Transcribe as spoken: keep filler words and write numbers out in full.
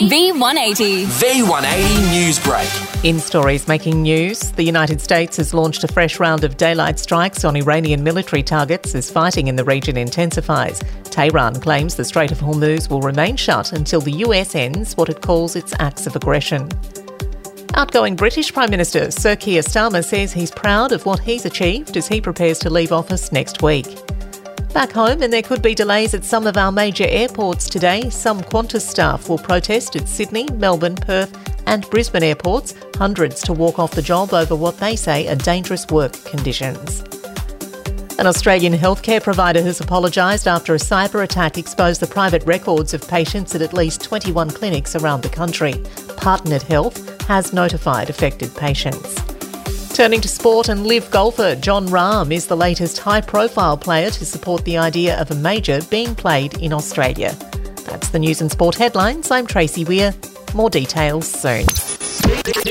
V one eighty. V one eighty Newsbreak. In stories making news, the United States has launched a fresh round of daylight strikes on Iranian military targets as fighting in the region intensifies. Tehran claims the Strait of Hormuz will remain shut until the U S ends what it calls its acts of aggression. Outgoing British Prime Minister Sir Keir Starmer says he's proud of what he's achieved as he prepares to leave office next week. Back home, and there could be delays at some of our major airports today. Some Qantas staff will protest at Sydney, Melbourne, Perth and Brisbane airports, hundreds to walk off the job over what they say are dangerous work conditions. An Australian healthcare provider has apologised after a cyber attack exposed the private records of patients at at least twenty-one clinics around the country. Partnered Health has notified affected patients. Turning to sport, and live golfer Jon Rahm is the latest high-profile player to support the idea of a major being played in Australia. That's the news and sport headlines. I'm Tracy Weir. More details soon.